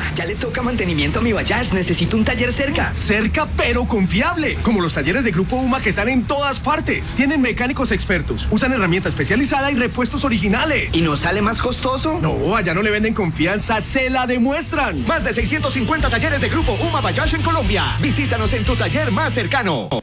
Ya le toca mantenimiento a mi Bajaj. Necesito un taller cerca. Cerca, pero confiable. Como los talleres de Grupo UMA que están en todas partes. Tienen mecánicos expertos, usan herramienta especializada y repuestos originales. ¿Y no sale más costoso? No, allá no le venden confianza, se la demuestran. Más de 650 talleres de Grupo UMA Bajaj en Colombia. Visítanos en tu taller más cercano.